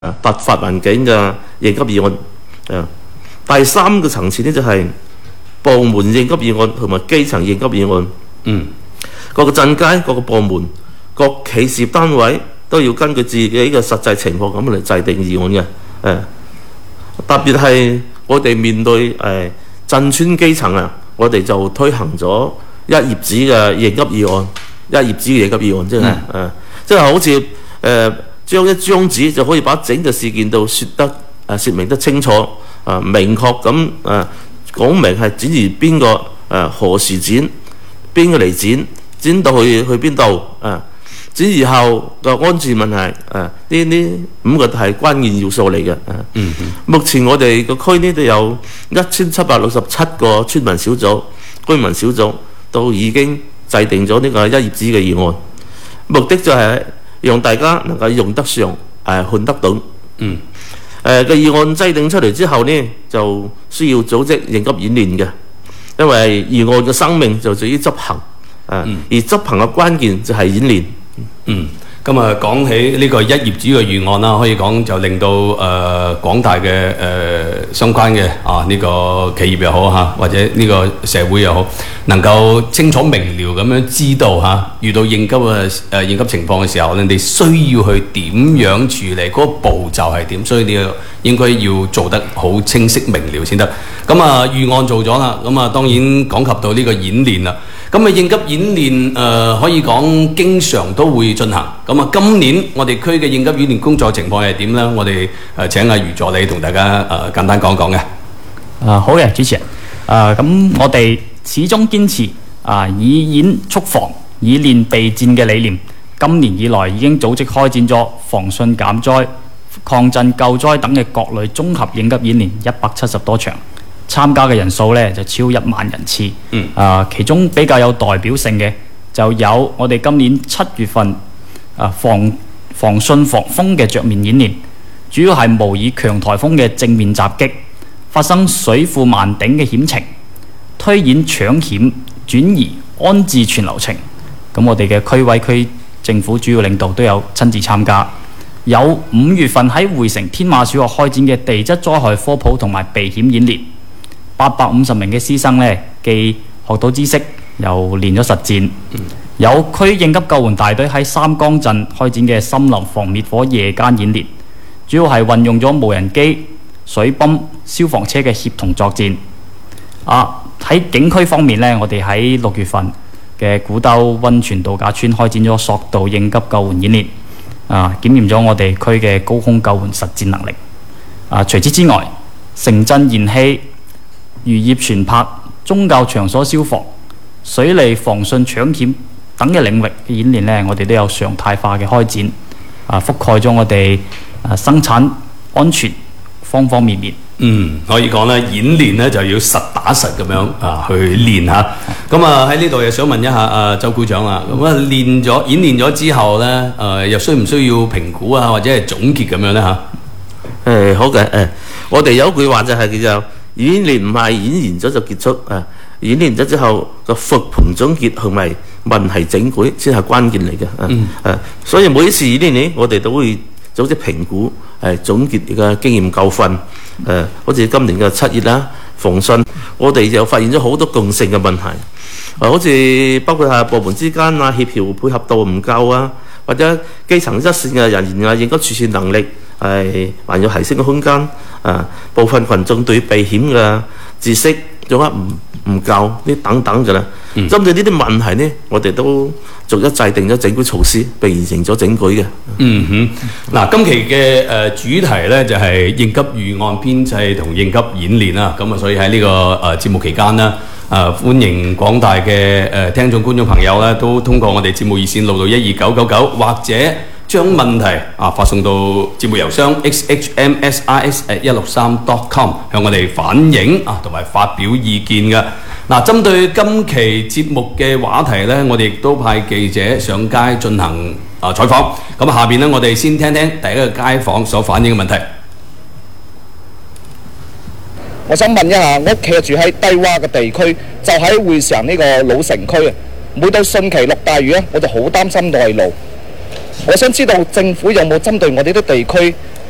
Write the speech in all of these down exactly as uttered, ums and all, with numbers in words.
誒突發環境嘅應急議案。誒第三個層次呢，就係、是、部門應急議案同埋基層應急議案。 嗯， 各個鎮街、各個部門、各企事業單位都要根據自己嘅實際情況咁嚟制定議案嘅。誒、呃、特別係我哋面對誒、呃、鎮村基層啊，我哋就推行咗一頁紙嘅應急議案，一頁紙嘅應急議案，即係誒，即係好似誒、呃、將一張紙就可以把整個事件都説得誒、呃、説明得清楚，啊、呃、明確咁誒講明係展示邊個誒、呃、何時展，邊個嚟展，展到去去邊度啊？展以後嘅安全問題，誒呢呢五個係關鍵要素嚟嘅。啊， 嗯嗯。 目前我哋個區呢都有一千七百六十七個村民小組、居民小組都已經制定咗呢個一頁紙嘅議案，目的就係讓大家能夠用得上，誒、呃、看得懂。 嗯。 誒個議案制定出嚟之後呢，就需要組織應急演練嘅，因為議案嘅生命就在於執行。啊， 嗯、 而執行嘅關鍵就係演練。 嗯，咁啊講起呢個一頁紙嘅預案啦，可以講就令到誒、呃、廣大嘅誒、呃、相關嘅啊呢、這個企業又好嚇，或者呢個社會又好，能夠清楚明瞭咁樣知道嚇、啊，遇到應急嘅誒、呃、應急情況嘅時候，你哋需要去點樣處理，嗰、那個步驟係點，所以你應該要做得好清晰明瞭先得。咁啊預案做咗啦，咁啊當然講及到呢個演練啦。咁啊應急演練誒、呃、可以講經常都會進行。咁啊今年我哋區嘅應急演練工作情況係點呢？我哋誒、呃、請阿余助理同大家誒、呃、簡單講講嘅。 啊好嘅，主持人。啊咁我哋始終堅持啊以演促防、以練備戰嘅理念。今年以來已經組織開展咗防汛減災、抗震救災等嘅各類綜合應急演練一百七十多場。參加嘅人數咧就超一萬人次， 嗯， 啊，其中比較有代表性嘅就有我哋今年七月份啊防防汛防風嘅着面演練，主要係模擬強颱風嘅正面襲擊，發生水庫萬頂嘅險情，推演搶險轉移安置全流程。咁我哋嘅區委區政府主要領導都有親自參加。有五月份喺匯城天馬小學開展嘅地質災害科普同埋避險演練。八百五十名嘅師生呢，既學到知識，又練咗實戰。嗯、有區應急救援大隊喺三江鎮開展嘅森林防滅火夜間演練，主要係運用咗無人機、水泵、消防車嘅協同作戰。啊，喺景區方面呢，我哋喺六月份嘅古兜溫泉度假村開展咗索道應急救援演練，啊，檢驗咗我哋區嘅高空救援實戰能力。啊，除此之外，城鎮燃氣、漁業船舶、宗教場所消防、水利防汛搶險等嘅領域嘅演練呢，我哋都有常態化嘅開展，啊，覆蓋咗我哋啊生產安全方方面面。 嗯，可以講咧，演練咧就要實打實咁樣啊去練下。咁啊喺呢度又想問一下啊周股長啊，咁啊練咗演練咗之後咧，誒、呃、又需唔需要評估啊，或者係總結咁樣咧嚇？ 誒好嘅，誒我哋有句話就係叫做演練唔係演練咗就結束，誒演練咗之後個復盤總結同埋問題整改先係關鍵嚟嘅，誒、嗯啊、所以每一次演練呢，我哋都會組織評估，誒總結嘅經驗教訓，誒好似今年嘅七月啦，防汛，我哋就發現咗好多共性嘅問題，誒好似包括係部門之間啊協調配合度唔夠啊，或者基層一線嘅人員啊應急處置能力係還有提升嘅空間，啊部分群眾對避險嘅知識掌握唔唔夠呢等等嘅啦。嗯、針對呢啲問題呢，我哋都逐一制定咗整改措施，並完成咗整改嘅。 嗯哼，嗱，今期嘅誒、呃、主題呢，就係、是、應急預案編製同應急演練啦。咁啊，所以喺呢、這個誒、呃、節目期間呢，誒、呃、歡迎廣大嘅誒、呃、聽眾觀眾朋友呢，都通過我哋節目熱線路到一二九九九，或者將問題啊發送到節目郵箱 x h m s i s at 一六三 dot com 向我哋反映啊，同埋發表意見嘅。嗱、啊，針對今期節目嘅話題呢，我哋亦都派記者上街進行啊採訪。咁下邊呢，我哋先聽聽第一個街坊所反映嘅問題。 我想問一下，我屋企住喺低洼嘅地區，就喺匯城呢個老城區啊。每到汛期落大雨咧，我就好擔心內澇。我想知道政府有冇針對我哋啲地區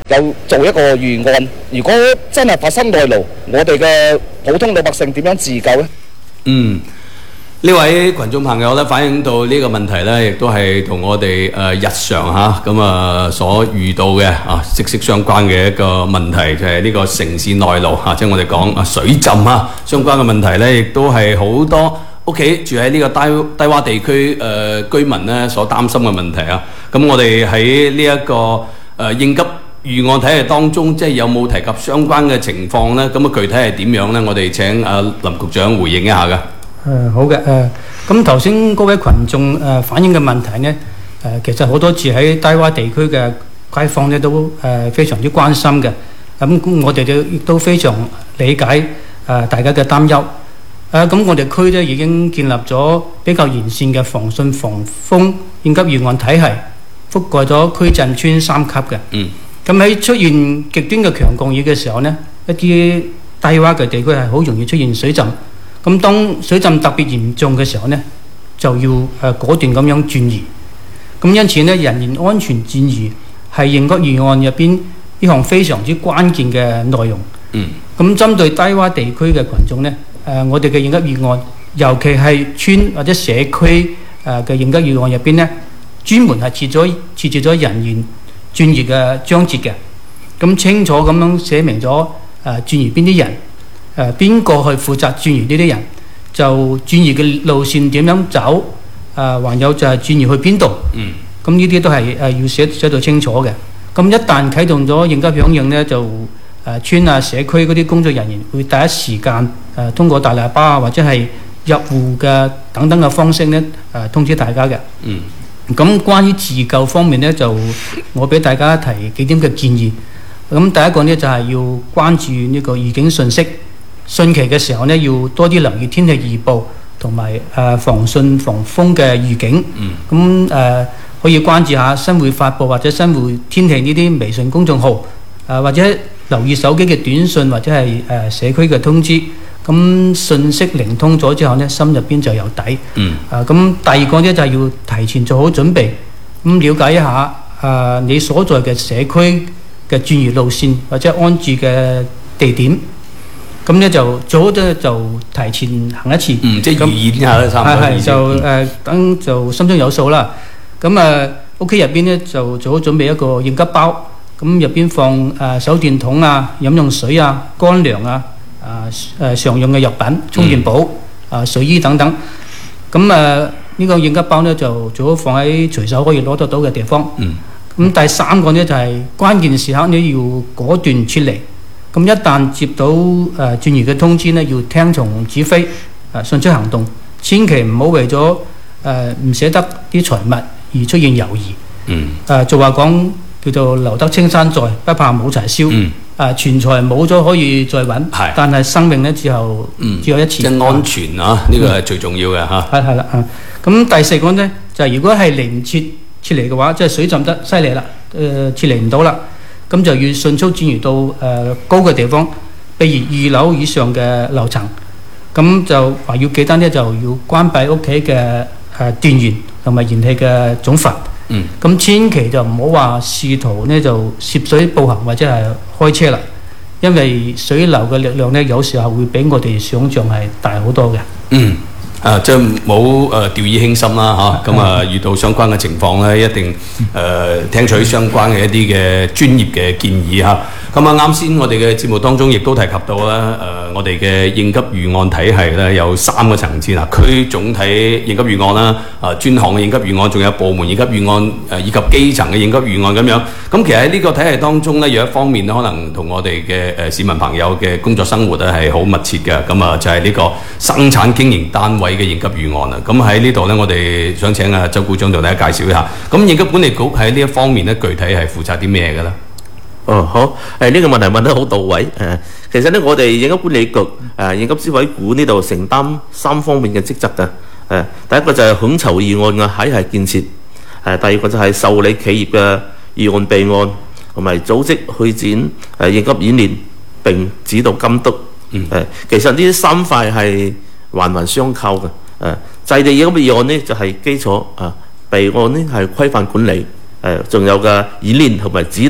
又做一個預案。如果真係發生內澇，我哋嘅普通老百姓點樣自救呢？ 嗯。呢位群眾朋友咧反映到呢個問題咧，亦都係同我哋誒、呃、日常嚇咁啊所遇到嘅啊息息相關嘅一個問題，就係、是、呢個城市內澇嚇，即係我哋講啊水浸啊相關嘅問題咧，亦都係好多屋企住喺呢個低低窪地區誒、呃、居民咧所擔心嘅問題啊。咁我哋喺呢一個誒、呃、應急預案體系當中，即係有冇提及相關嘅情況咧？咁啊具體係點樣咧？我哋請阿林局長回應一下㗎。 誒、呃、好嘅誒，咁頭先嗰位群眾誒、呃、反映嘅問題呢，誒、呃、其實好多次喺低窪地區嘅街坊呢都誒、呃、非常之關心嘅。咁、呃、我哋亦都非常理解誒、呃、大家嘅擔憂。誒、呃、咁我哋區呢已經建立咗比較完善嘅防汛防風應急預案體系，覆蓋咗區鎮村三級嘅。嗯。咁喺出現極端嘅強降雨嘅時候呢，一啲低窪嘅地區係好容易出現水浸。咁當水浸特別嚴重嘅時候呢，就要誒、呃、果斷咁樣轉移。咁因此呢，人員安全轉移係應急預案入邊呢項非常之關鍵嘅內容。嗯。咁針對低窪地區嘅群眾呢，誒、呃、我哋嘅應急預案，尤其係村或者社區誒嘅應急預案入邊呢，專門係設咗設置咗人員轉移嘅章節嘅。咁清楚咁樣寫明咗誒、呃、轉移邊啲人。誒邊個去負責轉移呢啲人？就轉移嘅路線點樣走？誒、呃，還有就係轉移去邊度？嗯。咁呢啲都係誒、呃、要寫寫到清楚嘅。咁一旦啟動咗應急響應呢，就誒、呃、村啊社區嗰啲工作人員會第一時間誒、呃、通過大喇叭啊或者係入戶嘅等等嘅方式呢誒、呃、通知大家嘅。嗯。咁關於自救方面呢，就我俾大家提幾點嘅建議。咁第一個呢，就係、是、要關注呢個預警信息。汛期嘅時候呢，要多啲留意天氣預報同埋誒防汛防風嘅預警。嗯。咁誒、呃、可以關注下新會發布或者新會天氣呢啲微信公眾號，誒、呃、或者留意手機嘅短信或者係誒、呃、社區嘅通知。咁信息靈通咗之後呢，心入邊就有底。嗯。誒咁、呃、第二個呢，就係、是、要提前做好準備，咁了解一下誒、呃、你所在嘅社區嘅轉移路線或者安置嘅地點。咁咧就最好咧就提前行一次，嗯，即係預演下啦，差唔多。係係就誒、呃、等就心中有數啦。咁誒屋企入邊咧就做好準備一個應急包，咁入邊放誒、呃、手電筒啊、飲用水啊、乾糧啊、啊誒常用嘅藥品、充電寶、啊、嗯、睡衣等等。咁誒呢個應急包咧就最好放喺隨手可以攞得到嘅地方。嗯。咁第三個咧就係、是、關鍵時刻你要果斷撤離。咁一旦接到誒、呃、轉移嘅通知呢，要聽從指揮，誒、呃、迅速行動，千祈唔好為咗誒唔捨得啲財物而出現猶豫。嗯。誒俗話講叫做留得青山在，不怕冇柴燒。嗯。誒錢財冇咗可以再揾，係，但係生命呢，只有、嗯、只有一次。即係安全啊！呢、嗯、個係最重要嘅嚇。係係啦啊！咁第四個呢，就係、是、如果係嚟唔切撤離嘅話，即係水浸得犀利啦，誒、呃、撤離唔到啦。咁就要迅速轉移到誒、呃、高嘅地方，譬如二樓以上嘅樓層。咁就話要記得呢，就要關閉屋企嘅誒電源同埋燃氣嘅總閥。嗯。咁千祈就唔好話試圖呢就涉水步行或者係開車啦，因為水流嘅力量呢，有時候會比我哋想象係大好多嘅。嗯。啊，即係冇誒掉以輕心啦嚇，咁啊遇到相關嘅情況咧，一定誒、呃、聽取相關嘅一啲嘅專業嘅建議嚇。咁啊啱先我哋嘅節目當中亦都提及到咧，誒、呃、我哋嘅應急預案體系咧有三個層次啦，區總體應急預案啦，啊專項嘅應急預案，仲有部門應急預案，誒、呃、以及基層嘅應急預案咁樣。咁其實喺呢個體系當中咧，有一方面咧，可能同我哋嘅誒市民朋友嘅工作生活咧係好密切嘅。咁啊就係呢個生產經營單位嘅應急預案啦。咁喺呢度咧，我哋想請啊周股長同大家介紹一下。咁應急管理局喺呢一方面咧，具體係負責啲咩嘅咧？ 哦，好，誒、呃、呢、這個問題問得好到位。誒、呃，其實咧，我哋應急管理局誒、呃、應急指揮股呢度承擔三方面嘅職責嘅。誒、呃，第一個就係統籌預案嘅體系建設。誒、呃，第二個就係受理企業嘅預案備案，同埋組織去展誒、呃、應急演練並指導監督。嗯。誒、呃，其實呢三塊係環環相扣嘅。誒、呃，制定應急預案呢就係、是、基礎，啊、呃，備案呢係規範管理，誒、呃，仲有嘅演練同埋指導。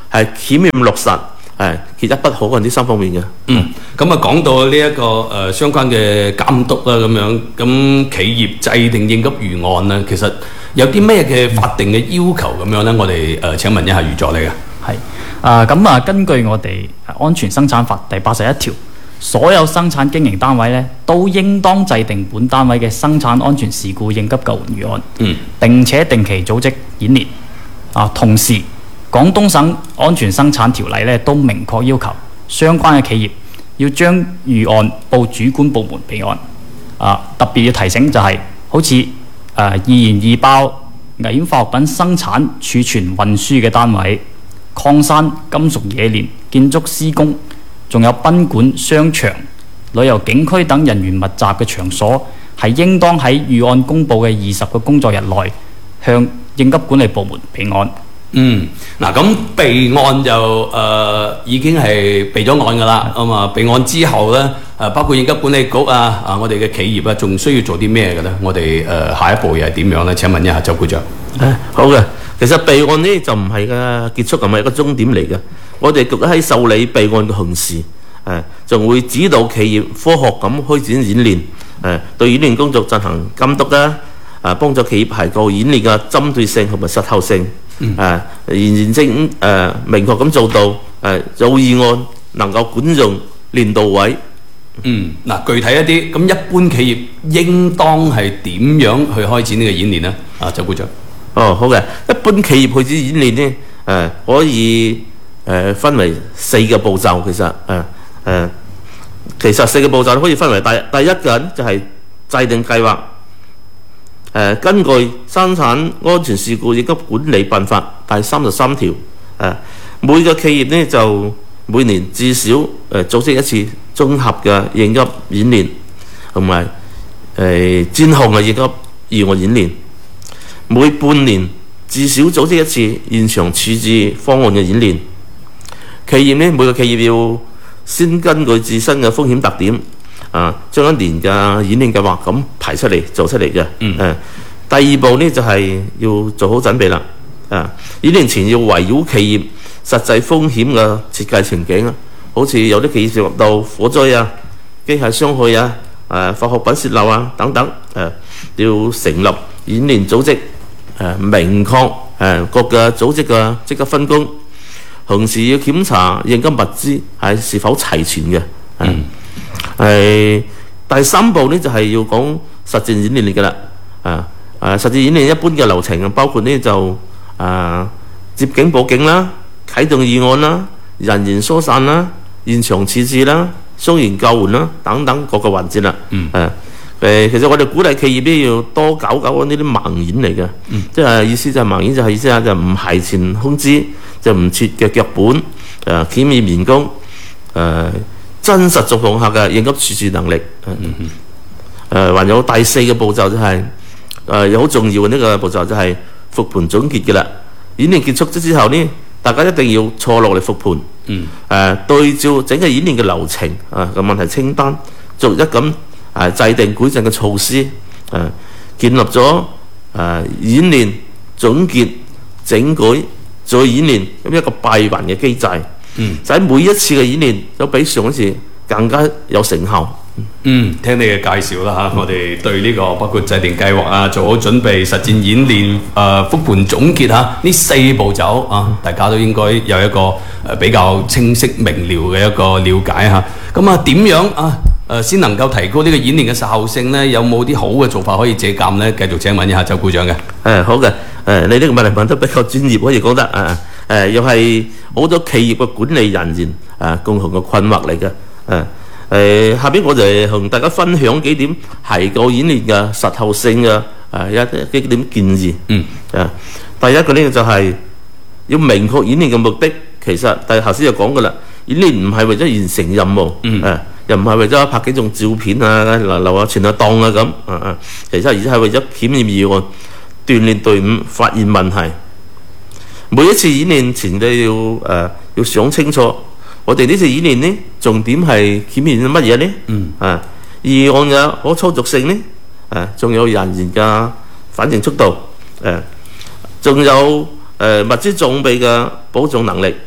係檢驗落實，係缺一不可嘅呢三方面嘅。 嗯，咁啊講到呢、這、一個誒、呃、相關嘅監督啦，咁樣咁企業制定應急預案咧，其實有啲咩嘅法定嘅要求咁樣咧？我哋誒、呃、請問一下余助理嘅。 係啊，咁啊，根據我哋安全生產法第八十一條，所有生產經營單位咧都應當制定本單位嘅生產安全事故應急救援預案， 嗯， 並且定期組織演練。啊，同時廣東省安全生產條例咧都明確要求相關嘅企業要將預案報主管部門備案。啊，特別要提醒就係、是、好似誒、呃、易燃易爆、危險化學品生產、儲存、運輸嘅單位、礦山、金屬冶煉、建築施工，仲有賓館、商場、旅遊景區等人員密集嘅場所，係應當喺預案公佈嘅二十個工作日內向應急管理部門備案。 嗯，嗱咁備案就誒、呃、已經係備咗案㗎啦。咁啊備案之後咧，誒包括應急管理局啊、啊我哋嘅企業啊，仲需要做啲咩嘅咧？我哋誒、呃、下一步又係點樣咧？請問一下周股長。 誒好嘅，其實備案呢就唔係嘅結束，唔係一個終點嚟嘅。我哋局喺受理備案嘅同時，誒仲會指導企業科學咁開展演練，誒對演練工作進行監督啦，誒幫助企業提高演練嘅針對性同埋實效性。誒嚴正誒明確咁做到誒做預案能夠管用練到位。 嗯，嗱具體一啲，咁一般企業應當係點樣去開展呢個演練呢？啊，周股長。 哦，好嘅，一般企業開展演練呢，誒、呃、可以誒、呃、分為四個步驟，其實誒誒、呃呃、其實四個步驟可以分為第第一個就係制定計劃。誒、呃、根據《生產安全事故應急管理辦法》第三十三條，誒、呃、每個企業呢就每年至少誒、呃、組織一次綜合嘅應急演練，同埋誒專項嘅應急預案演練。每半年至少組織一次現場處置方案嘅演練。企業呢，每個企業要先根據自身嘅風險特點，啊，將一年嘅演練計劃咁排出嚟做出嚟嘅。嗯。誒、啊，第二步呢就係、是、要做好準備啦。啊，演練前要圍繞企業實際風險嘅設計情景啊，好似有啲企業涉及到火災啊、機械傷害啊、誒、啊、化學品泄漏啊等等，誒、啊、要成立演練組織，誒、啊、明確誒、啊、各個組織嘅職責分工，同時要檢查應急物資係是否齊全嘅。啊、嗯。係第三步呢，就係、是、要講實戰演練嚟㗎啦。啊誒實戰演練一般嘅流程啊，包括呢就啊接警報警啦、啟動預案啦、人員疏散啦、現場處置啦、傷員救援啦等等各個環節啦。嗯。誒、啊、誒，其實我哋鼓勵企業都要多搞搞呢啲盲演嚟嘅。嗯。即係意思就係盲演就係意思啊，就唔排前通知，就唔設嘅腳本，誒檢驗員工，誒、啊、真實狀況下嘅應急處置能力。嗯嗯嗯。誒、啊，還有第四個步驟就係、是。誒有好重要嘅呢個步驟就係復盤總結嘅啦。演練結束咗之後呢，大家一定要坐落嚟復盤。嗯。誒、呃、對照整個演練嘅流程啊嘅問題清單，逐一咁誒制定改進嘅措施。誒、呃、建立咗誒、呃、演練總結整改再演練咁一個閉環嘅機制。嗯。就喺每一次嘅演練都比上一次更加有成效。 嗯，聽你嘅介紹啦嚇，我哋對呢個包括制定計劃啊、做好準備、實戰演練、誒、呃、復盤總結嚇呢四步驟啊，大家都應該有一個誒、呃、比較清晰明瞭嘅一個了解嚇。咁啊點樣啊誒先能夠提高呢個演練嘅效性呢？有冇啲好嘅做法可以借鑑呢？繼續請問一下周股長嘅。 誒好嘅，誒你呢個問題問得比較專業，可以講得誒誒又係好多企業嘅管理人員誒共同嘅困惑嚟嘅誒。誒下邊我就同大家分享幾點提高演練嘅實效性嘅誒一幾點建議。嗯。誒第一個呢就係要明確演練嘅目的。其實第頭先就講嘅啦，演練唔係為咗完成任務。嗯。誒又唔係為咗拍幾種照片啊、留留下存下檔啊咁。啊啊，其實而係為咗檢驗預案、鍛鍊隊伍、發現問題。每一次演練前都要誒、呃、要想清楚。我哋呢次演練呢，重點係檢驗乜嘢呢？嗯，啊，預案嘅可操作性呢？誒、啊，仲有人員嘅反應速度，誒、啊，仲有誒、呃、物資裝備嘅保障能力，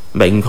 明確